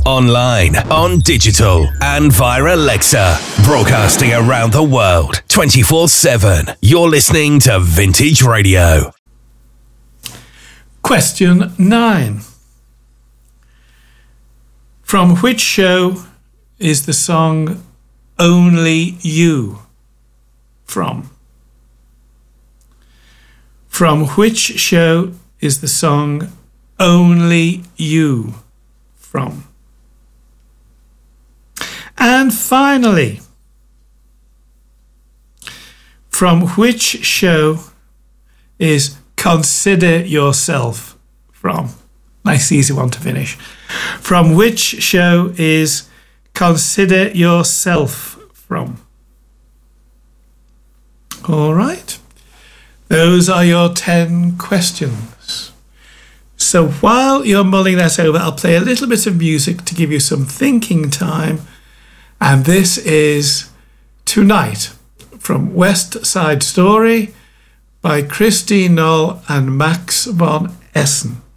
online, on digital, and via Alexa. Broadcasting around the world, 24/7. You're listening to Vintage Radio. Question 9. From which show is the song Only You from? From which show is the song Only You from? And finally, from which show is Consider Yourself from? Nice easy one to finish. From which show is Consider Yourself from? All right. Those are your 10 questions. So while you're mulling that over, I'll play a little bit of music to give you some thinking time. And this is Tonight from West Side Story by Christy Knoll and Max von Essen.